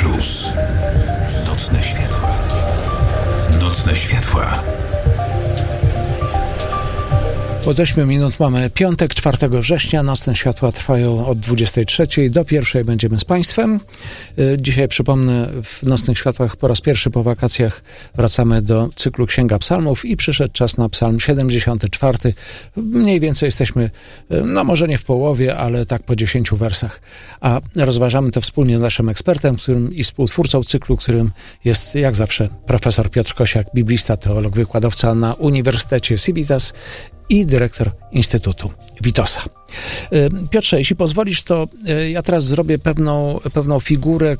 Plus. Nocne światła. Nocne światła. Od 8 minut mamy piątek, 4 września. Nocne światła trwają od 23 do 1 będziemy z Państwem. Dzisiaj, przypomnę, w Nocnych Światłach po raz pierwszy po wakacjach wracamy do cyklu Księga Psalmów i przyszedł czas na Psalm 74. Mniej więcej jesteśmy, no może nie w połowie, ale tak po 10 wersach. A rozważamy to wspólnie z naszym ekspertem, którym i współtwórcą cyklu, którym jest jak zawsze profesor Piotr Kosiak, biblista, teolog, wykładowca na Uniwersytecie Civitas i dyrektor Instytutu Witosa. Piotrze, jeśli pozwolisz, to ja teraz zrobię pewną figurę,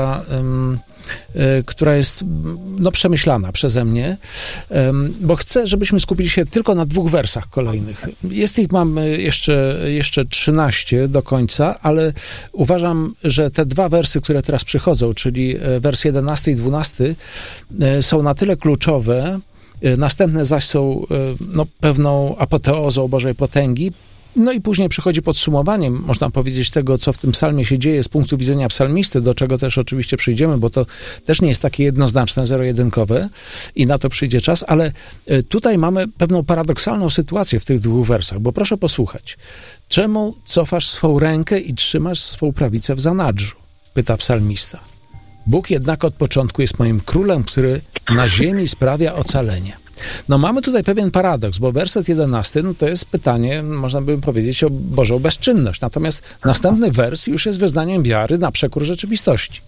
która jest przemyślana przeze mnie, bo chcę, żebyśmy skupili się tylko na 2 wersach kolejnych. Mamy jeszcze 13 do końca, ale uważam, że te 2 wersy, które teraz przychodzą, czyli wers 11 i 12, są na tyle kluczowe. Następne zaś są pewną apoteozą Bożej potęgi. No i później przychodzi podsumowanie, można powiedzieć, tego, co w tym psalmie się dzieje z punktu widzenia psalmisty, do czego też oczywiście przyjdziemy, bo to też nie jest takie jednoznaczne, zero-jedynkowe i na to przyjdzie czas, ale tutaj mamy pewną paradoksalną sytuację w tych 2 wersach, bo proszę posłuchać. Czemu cofasz swą rękę i trzymasz swą prawicę w zanadrzu? Pyta psalmista. Bóg jednak od początku jest moim królem, który na ziemi sprawia ocalenie. No mamy tutaj pewien paradoks, bo werset 11 to jest pytanie, można by powiedzieć, o Bożą bezczynność. Natomiast następny wers już jest wyznaniem wiary na przekór rzeczywistości.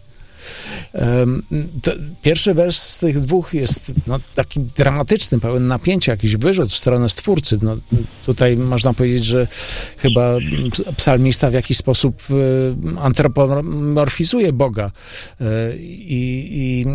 Pierwszy wers z tych 2 jest taki dramatyczny, pełen napięcia, jakiś wyrzut w stronę Stwórcy. Tutaj można powiedzieć, że chyba psalmista w jakiś sposób antropomorfizuje Boga i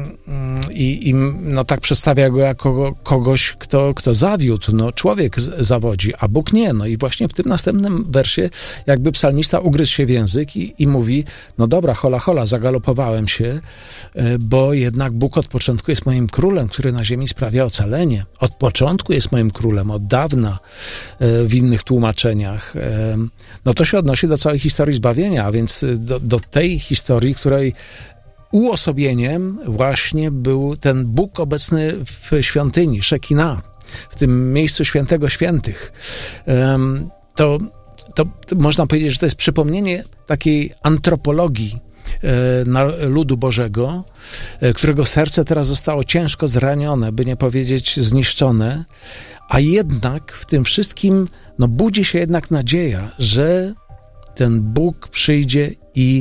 tak przedstawia go jako kogoś, kto zawiódł. Człowiek zawodzi, a Bóg nie. I właśnie w tym następnym wersie jakby psalmista ugryzł się w język i mówi, dobra, hola, zagalopowałem się, bo jednak Bóg od początku jest moim królem, który na ziemi sprawia ocalenie. Od początku jest moim królem, od dawna w innych tłumaczeniach. To się odnosi do całej historii zbawienia, a więc do tej historii, której uosobieniem właśnie był ten Bóg obecny w świątyni, Szekina, w tym miejscu świętego świętych. To można powiedzieć, że to jest przypomnienie takiej antropologii ludu Bożego, którego serce teraz zostało ciężko zranione, by nie powiedzieć zniszczone, a jednak w tym wszystkim budzi się jednak nadzieja, że ten Bóg przyjdzie i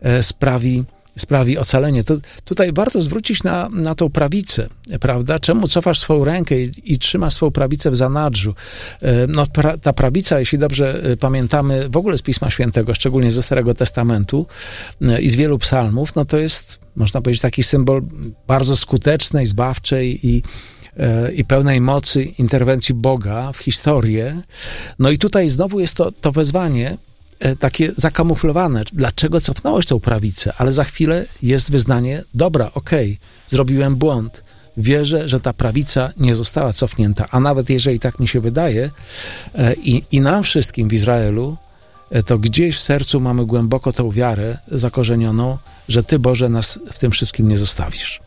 sprawi ocalenie. To tutaj warto zwrócić na tą prawicę, prawda? Czemu cofasz swoją rękę i trzymasz swoją prawicę w zanadrzu? Ta prawica, jeśli dobrze pamiętamy, w ogóle z Pisma Świętego, szczególnie ze Starego Testamentu i z wielu psalmów, to jest, można powiedzieć, taki symbol bardzo skutecznej, zbawczej i pełnej mocy interwencji Boga w historię. I tutaj znowu jest to wezwanie takie zakamuflowane. Dlaczego cofnąłeś tą prawicę? Ale za chwilę jest wyznanie, dobra, zrobiłem błąd. Wierzę, że ta prawica nie została cofnięta, a nawet jeżeli tak mi się wydaje i nam wszystkim w Izraelu, to gdzieś w sercu mamy głęboko tą wiarę zakorzenioną, że Ty, Boże, nas w tym wszystkim nie zostawisz.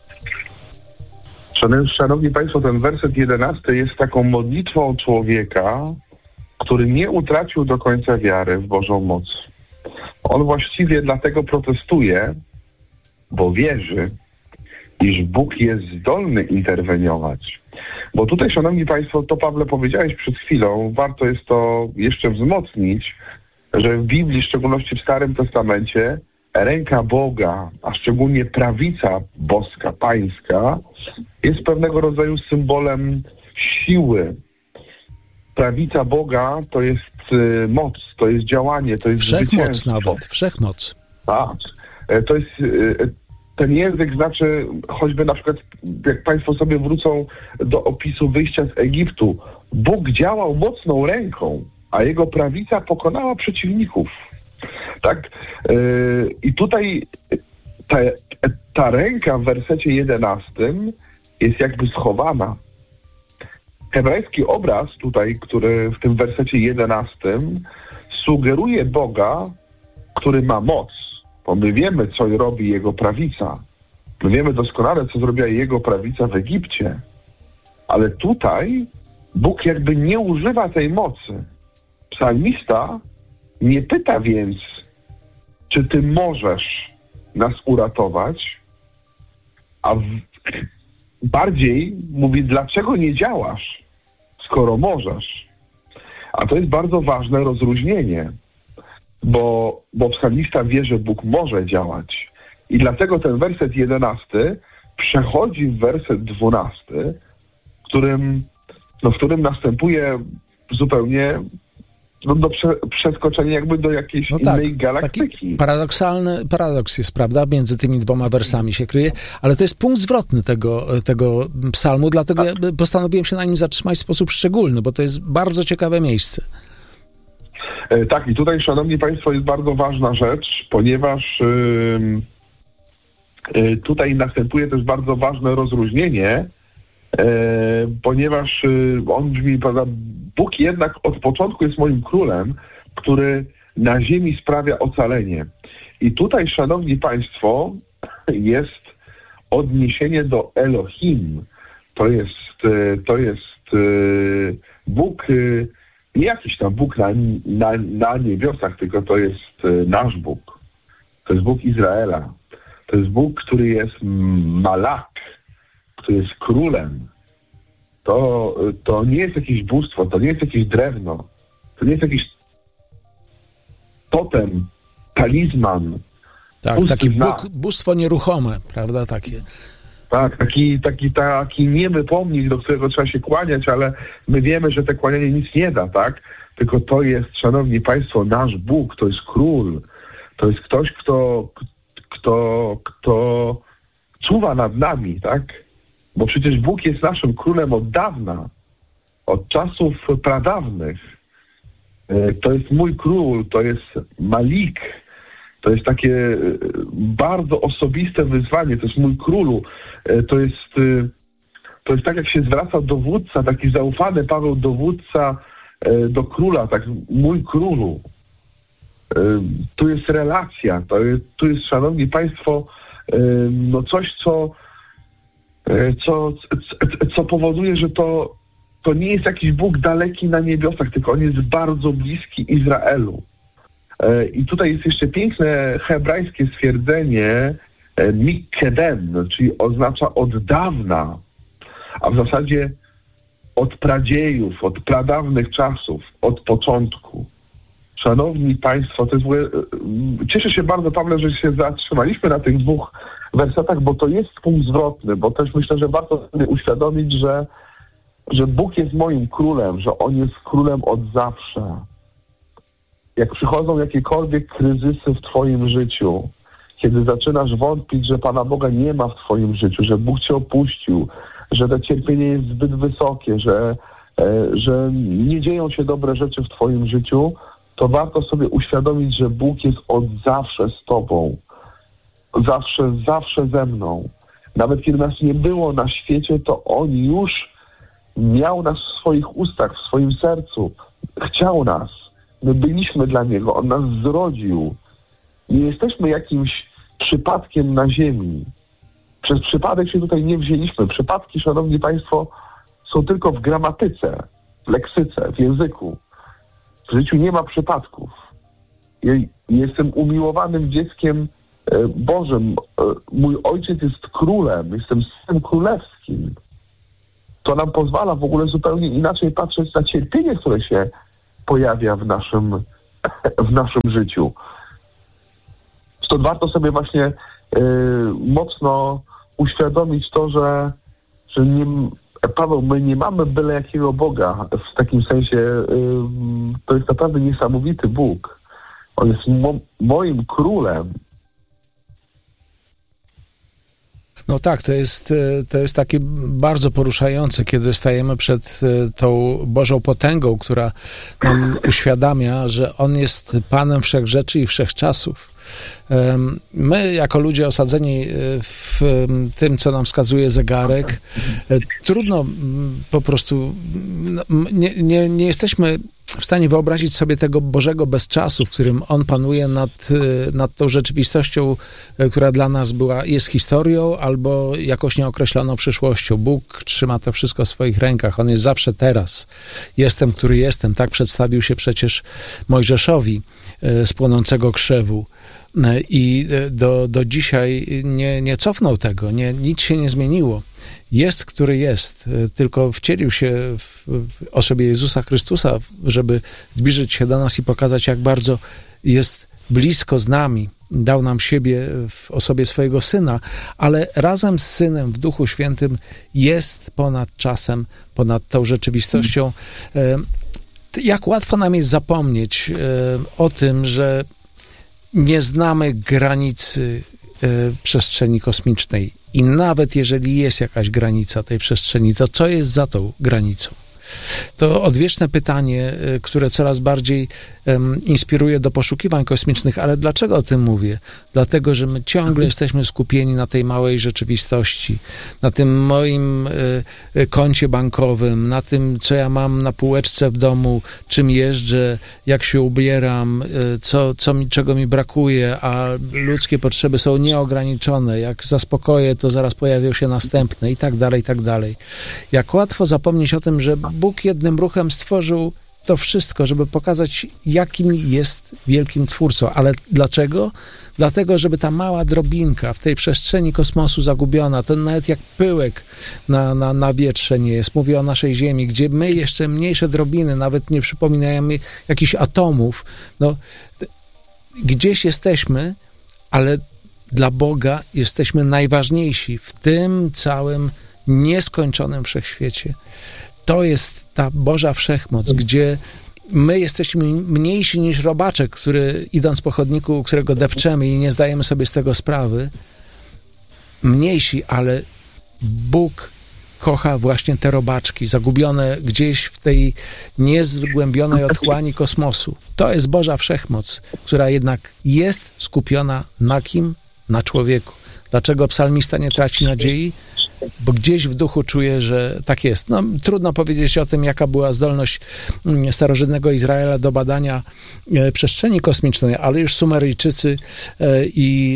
Szanowni Państwo, ten werset 11 jest taką modlitwą człowieka, który nie utracił do końca wiary w Bożą moc. On właściwie dlatego protestuje, bo wierzy, iż Bóg jest zdolny interweniować. Bo tutaj, szanowni Państwo, to Pawle powiedziałeś przed chwilą, warto jest to jeszcze wzmocnić, że w Biblii, w szczególności w Starym Testamencie, ręka Boga, a szczególnie prawica boska, pańska, jest pewnego rodzaju symbolem siły. Prawica Boga to jest moc, to jest działanie, to jest wszechmoc nawet, wszechmoc. Tak. To jest, ten język znaczy, choćby na przykład, jak Państwo sobie wrócą do opisu wyjścia z Egiptu, Bóg działał mocną ręką, a jego prawica pokonała przeciwników. Tak? I tutaj ta ręka w wersecie 11 jest jakby schowana. Hebrajski obraz tutaj, który w tym wersecie 11 sugeruje Boga, który ma moc, bo my wiemy, co robi jego prawica. My wiemy doskonale, co zrobiła jego prawica w Egipcie. Ale tutaj Bóg jakby nie używa tej mocy. Psalmista nie pyta więc, czy ty możesz nas uratować, a bardziej mówi, dlaczego nie działasz, skoro możesz. A to jest bardzo ważne rozróżnienie, bo psalmista wie, że Bóg może działać. I dlatego ten werset 11 przechodzi w werset 12, w którym następuje zupełnie do przeskoczenia jakby do jakiejś innej galaktyki. Taki paradoksalny paradoks jest, prawda? Między tymi dwoma wersami się kryje, ale to jest punkt zwrotny tego psalmu, dlatego ja postanowiłem się na nim zatrzymać w sposób szczególny, bo to jest bardzo ciekawe miejsce. Tak, i tutaj, szanowni państwo, jest bardzo ważna rzecz, ponieważ tutaj następuje też bardzo ważne rozróżnienie, ponieważ on brzmi, prawda, Bóg jednak od początku jest moim królem, który na ziemi sprawia ocalenie. I tutaj, szanowni państwo, jest odniesienie do Elohim. To jest Bóg, nie jakiś tam Bóg na niebiosach, tylko to jest nasz Bóg. To jest Bóg Izraela. To jest Bóg, który jest Malak, który jest królem. To nie jest jakieś bóstwo, to nie jest jakieś drewno, to nie jest jakiś totem, talizman. Tak, taki bóstwo nieruchome, prawda, takie. Tak, taki niemy pomnik, do którego trzeba się kłaniać, ale my wiemy, że te kłanianie nic nie da, tak? Tylko to jest, szanowni państwo, nasz Bóg, to jest król. To jest ktoś, kto czuwa nad nami, tak? Bo przecież Bóg jest naszym królem od dawna, od czasów pradawnych. To jest mój król, to jest Malik. To jest takie bardzo osobiste wyzwanie, to jest mój królu. To jest tak, jak się zwraca dowódca, taki zaufany Paweł dowódca do króla, tak, mój królu. Tu jest relacja, tu jest, szanowni państwo, no coś, co powoduje, że to nie jest jakiś Bóg daleki na niebiosach, tylko on jest bardzo bliski Izraelu. I tutaj jest jeszcze piękne hebrajskie stwierdzenie mikkedem, czyli oznacza od dawna, a w zasadzie od pradziejów, od pradawnych czasów, od początku. Szanowni państwo, to jest cieszę się bardzo, Pawle, że się zatrzymaliśmy na tych dwóch wersetach, bo to jest punkt zwrotny, bo też myślę, że warto sobie uświadomić, że Bóg jest moim królem, że On jest królem od zawsze. Jak przychodzą jakiekolwiek kryzysy w twoim życiu, kiedy zaczynasz wątpić, że Pana Boga nie ma w twoim życiu, że Bóg cię opuścił, że to cierpienie jest zbyt wysokie, że nie dzieją się dobre rzeczy w twoim życiu, to warto sobie uświadomić, że Bóg jest od zawsze z tobą. Zawsze ze mną. Nawet kiedy nas nie było na świecie, to On już miał nas w swoich ustach, w swoim sercu. Chciał nas. My byliśmy dla Niego. On nas zrodził. Nie jesteśmy jakimś przypadkiem na ziemi. Przez przypadek się tutaj nie wzięliśmy. Przypadki, szanowni państwo, są tylko w gramatyce, w leksyce, w języku. W życiu nie ma przypadków. Jestem umiłowanym dzieckiem Bożym. Mój ojciec jest królem. Jestem synem królewskim. To nam pozwala w ogóle zupełnie inaczej patrzeć na cierpienie, które się pojawia w naszym życiu. Stąd warto sobie właśnie mocno uświadomić to, że Paweł, my nie mamy byle jakiego Boga. W takim sensie to jest naprawdę niesamowity Bóg. On jest moim królem. No tak, to jest takie bardzo poruszające, kiedy stajemy przed tą Bożą potęgą, która nam uświadamia, że On jest Panem wszechrzeczy i wszechczasów. My, jako ludzie osadzeni w tym, co nam wskazuje zegarek, trudno po prostu, nie jesteśmy w stanie wyobrazić sobie tego Bożego bezczasu, w którym On panuje nad tą rzeczywistością, która dla nas jest historią albo jakąś nieokreśloną przyszłością. Bóg trzyma to wszystko w swoich rękach. On jest zawsze teraz. Jestem, który jestem. Tak przedstawił się przecież Mojżeszowi z płonącego krzewu. I do dzisiaj nie cofnął tego. Nic się nie zmieniło. Jest, który jest, tylko wcielił się w osobie Jezusa Chrystusa, żeby zbliżyć się do nas i pokazać, jak bardzo jest blisko z nami. Dał nam siebie w osobie swojego Syna, ale razem z Synem w Duchu Świętym jest ponad czasem, ponad tą rzeczywistością. Jak łatwo nam jest zapomnieć o tym, że nie znamy granicy przestrzeni kosmicznej. I nawet jeżeli jest jakaś granica tej przestrzeni, to co jest za tą granicą? To odwieczne pytanie, które coraz bardziej inspiruje do poszukiwań kosmicznych, ale dlaczego o tym mówię? Dlatego, że my ciągle jesteśmy skupieni na tej małej rzeczywistości, na tym moim koncie bankowym, na tym, co ja mam na półeczce w domu, czym jeżdżę, jak się ubieram, czego mi brakuje, a ludzkie potrzeby są nieograniczone. Jak zaspokoję, to zaraz pojawią się następne i tak dalej, i tak dalej. Jak łatwo zapomnieć o tym, że Bóg jednym ruchem stworzył to wszystko, żeby pokazać, jakim jest wielkim twórcą. Ale dlaczego? Dlatego, żeby ta mała drobinka w tej przestrzeni kosmosu zagubiona, to nawet jak pyłek na wietrze nie jest. Mówię o naszej Ziemi, gdzie my jeszcze mniejsze drobiny, nawet nie przypominajemy jakichś atomów. No, gdzieś jesteśmy, ale dla Boga jesteśmy najważniejsi w tym całym nieskończonym wszechświecie. To jest ta Boża wszechmoc, gdzie my jesteśmy mniejsi niż robaczek, który idąc po chodniku, którego depczemy i nie zdajemy sobie z tego sprawy. Mniejsi, ale Bóg kocha właśnie te robaczki, zagubione gdzieś w tej niezgłębionej otchłani kosmosu. To jest Boża wszechmoc, która jednak jest skupiona na kim? Na człowieku. Dlaczego psalmista nie traci nadziei? Bo gdzieś w duchu czuje, że tak jest. No, trudno powiedzieć o tym, jaka była zdolność starożytnego Izraela do badania przestrzeni kosmicznej, ale już Sumeryjczycy i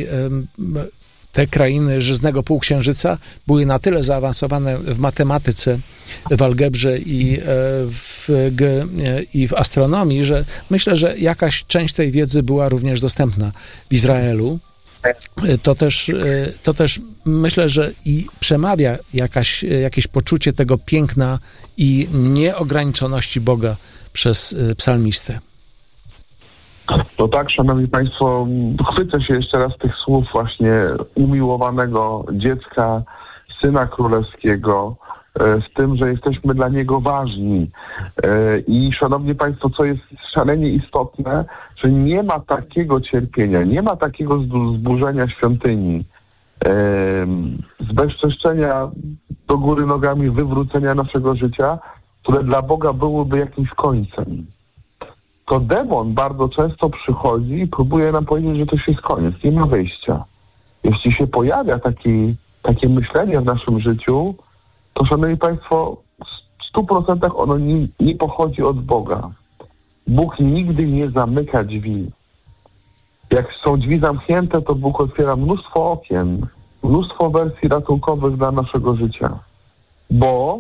te krainy żyznego półksiężyca były na tyle zaawansowane w matematyce, w algebrze i w astronomii, że myślę, że jakaś część tej wiedzy była również dostępna w Izraelu. To też myślę, że i przemawia jakieś poczucie tego piękna i nieograniczoności Boga przez psalmistę. To tak, szanowni państwo, chwycę się jeszcze raz tych słów właśnie umiłowanego dziecka, Syna Królewskiego, w tym, że jesteśmy dla Niego ważni. I szanowni państwo, co jest szalenie istotne, że nie ma takiego cierpienia, nie ma takiego zburzenia świątyni, zbezczeszczenia do góry nogami, wywrócenia naszego życia, które dla Boga byłoby jakimś końcem. To demon bardzo często przychodzi i próbuje nam powiedzieć, że to już jest koniec, nie ma wyjścia. Jeśli się pojawia takie myślenie w naszym życiu, to, szanowni państwo, w 100% ono nie pochodzi od Boga. Bóg nigdy nie zamyka drzwi. Jak są drzwi zamknięte, to Bóg otwiera mnóstwo okien, mnóstwo wersji ratunkowych dla naszego życia. Bo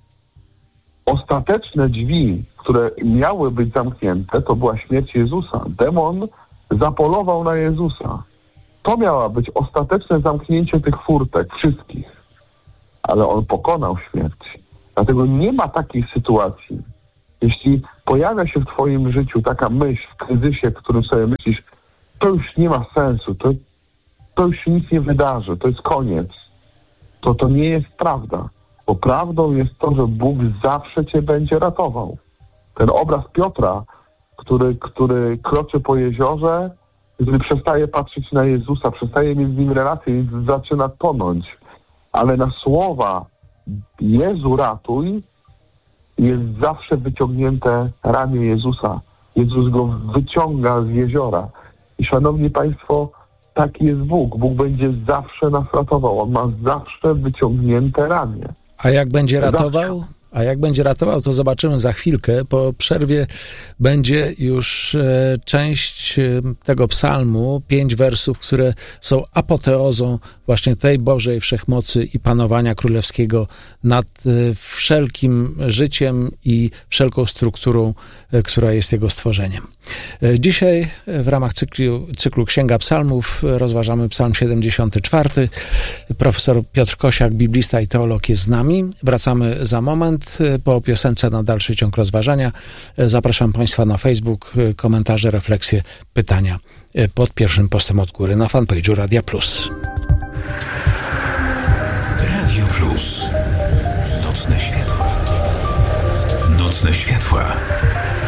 ostateczne drzwi, które miały być zamknięte, to była śmierć Jezusa. Demon zapolował na Jezusa. To miała być ostateczne zamknięcie tych furtek, wszystkich. Ale on pokonał śmierć. Dlatego nie ma takiej sytuacji. Jeśli pojawia się w twoim życiu taka myśl w kryzysie, w którym sobie myślisz, to już nie ma sensu, to już się nic nie wydarzy, to jest koniec, to nie jest prawda. Bo prawdą jest to, że Bóg zawsze cię będzie ratował. Ten obraz Piotra, który kroczy po jeziorze, gdy przestaje patrzeć na Jezusa, przestaje mieć z Nim relację i zaczyna tonąć. Ale na słowa Jezu ratuj jest zawsze wyciągnięte ramię Jezusa. Jezus go wyciąga z jeziora. I szanowni państwo, taki jest Bóg. Bóg będzie zawsze nas ratował. On ma zawsze wyciągnięte ramię. A jak będzie ratował? A jak będzie ratował, to zobaczymy za chwilkę. Po przerwie będzie już część tego psalmu, 5 wersów, które są apoteozą właśnie tej Bożej wszechmocy i panowania królewskiego nad wszelkim życiem i wszelką strukturą, która jest jego stworzeniem. Dzisiaj w ramach cyklu Księga Psalmów rozważamy Psalm 74. Profesor Piotr Kosiak, biblista i teolog, jest z nami. Wracamy za moment po piosence na dalszy ciąg rozważania. Zapraszam Państwa na Facebook, komentarze, refleksje, pytania pod pierwszym postem od góry na fanpage'u Radia Plus. Radio Plus. Nocne światła. Nocne światła.